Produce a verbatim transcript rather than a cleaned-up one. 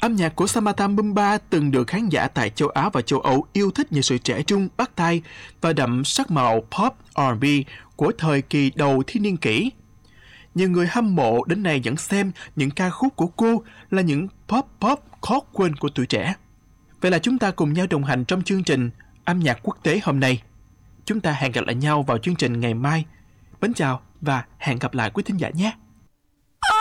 Âm nhạc của Samantha Mumba từng được khán giả tại châu Á và châu Âu yêu thích nhờ sự trẻ trung, bắt tai và đậm sắc màu pop R and B của thời kỳ đầu thiên niên kỷ. Nhiều người hâm mộ đến nay vẫn xem những ca khúc của cô là những pop pop khó quên của tuổi trẻ. Vậy là chúng ta cùng nhau đồng hành trong chương trình Âm nhạc quốc tế hôm nay. Chúng ta hẹn gặp lại nhau vào chương trình ngày mai. Mến chào và hẹn gặp lại quý thính giả nhé!